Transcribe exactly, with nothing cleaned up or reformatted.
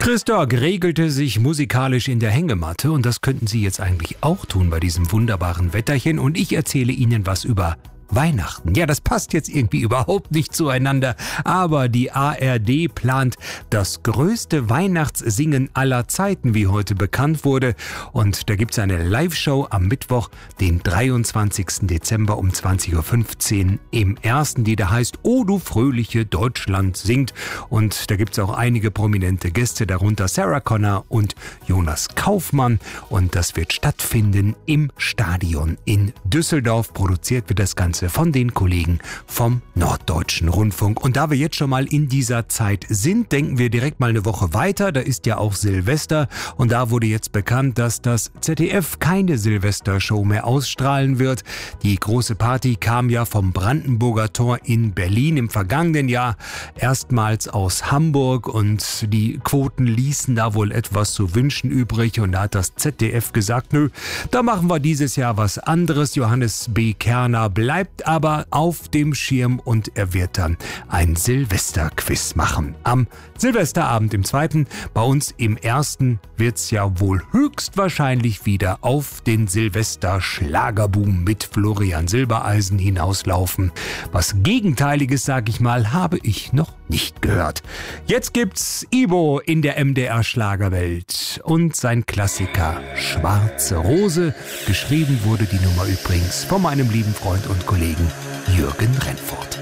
Christoph regelte sich musikalisch in der Hängematte und das könnten Sie jetzt eigentlich auch tun bei diesem wunderbaren Wetterchen und ich erzähle Ihnen was über Weihnachten. Ja, das passt jetzt irgendwie überhaupt nicht zueinander, aber die A R D plant das größte Weihnachtssingen aller Zeiten, wie heute bekannt wurde. Und da gibt's eine Live-Show am Mittwoch, den dreiundzwanzigsten Dezember um zwanzig Uhr fünfzehn im Ersten, die da heißt "O du fröhliche Deutschland singt". Und da gibt's auch einige prominente Gäste, darunter Sarah Connor und Jonas Kaufmann. Und das wird stattfinden im Stadion in Düsseldorf. Produziert wird das Ganze von den Kollegen vom Norddeutschen Rundfunk. Und da wir jetzt schon mal in dieser Zeit sind, denken wir direkt mal eine Woche weiter. Da ist ja auch Silvester und da wurde jetzt bekannt, dass das Z D F keine Silvestershow mehr ausstrahlen wird. Die große Party kam ja vom Brandenburger Tor in Berlin im vergangenen Jahr erstmals aus Hamburg und die Quoten ließen da wohl etwas zu wünschen übrig und da hat das Z D F gesagt, nö, da machen wir dieses Jahr was anderes. Johannes B. Kerner bleibt aber auf dem Schirm und er wird dann ein Silvesterquiz machen. Am Silvesterabend im Zweiten, bei uns im Ersten wird's ja wohl höchstwahrscheinlich wieder auf den Silvester-Schlagerboom mit Florian Silbereisen hinauslaufen. Was Gegenteiliges, sag ich mal, habe ich noch nicht gehört. Jetzt gibt's Ibo in der M D R-Schlagerwelt und sein Klassiker Schwarze Rose. Geschrieben wurde die Nummer übrigens von meinem lieben Freund und Kollegen Jürgen Rennfort.